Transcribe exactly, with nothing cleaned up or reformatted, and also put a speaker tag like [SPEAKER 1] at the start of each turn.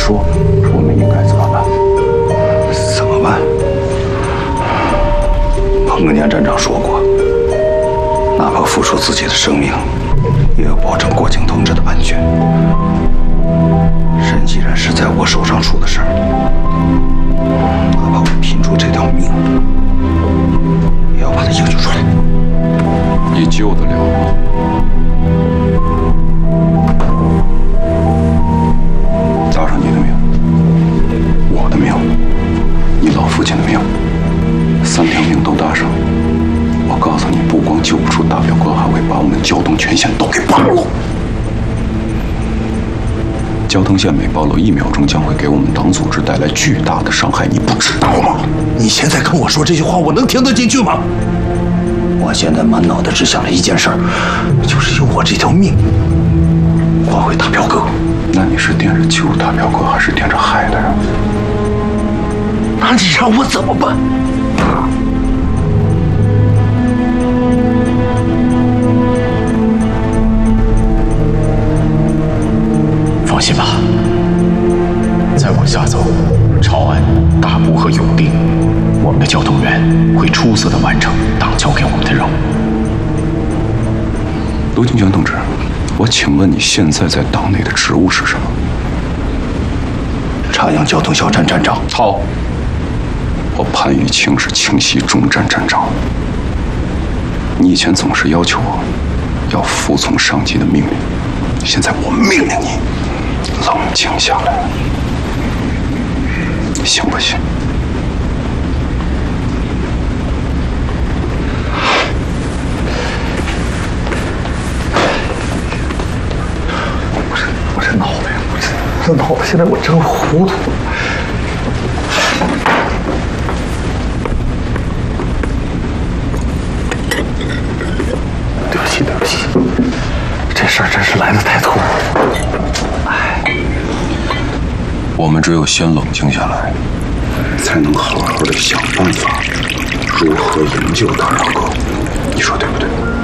[SPEAKER 1] 说，我们应该怎么办？
[SPEAKER 2] 怎么办？彭年站长说过，哪怕付出自己的生命，也要保证郭靖同志的安全。沈既然是在我手上出的事儿，哪怕我拼出这条命，也要把他营救出来。
[SPEAKER 1] 你救得了吗？搭上你的命，我的命，你老父亲的命，三条命都搭上。我告诉你，不光救不出大表哥，还会把我们胶东全线都给暴露。胶东线每暴露一秒钟，将会给我们党组织带来巨大的伤害，你不知道吗？
[SPEAKER 3] 你现在跟我说这句话，我能听得进去吗？
[SPEAKER 2] 我现在满脑袋只想着一件事儿，
[SPEAKER 3] 就是用我这条命换回大表哥。
[SPEAKER 1] 那你是惦着救大表哥，还是惦着害他呀？
[SPEAKER 3] 那你让我怎么办？
[SPEAKER 4] 放心吧，再往下走，朝安、大沽和永定，我们的交通员会出色的完成党交给我们的任务。
[SPEAKER 1] 卢金泉同志，我请问你现在在党内的职务是什么？
[SPEAKER 2] 茶阳交通小站站长。
[SPEAKER 1] 好，我潘玉清是清溪中站站长。你以前总是要求我要服从上级的命令，现在我命令你冷静下来，行不行？
[SPEAKER 3] 我这我这脑袋，我这我这脑袋现在我真糊涂。对不起，对不起，这事儿真是来得太突然了。哎，
[SPEAKER 1] 我们只有先冷静下来，才能好好的想办法如何营救大表哥，你说对不对？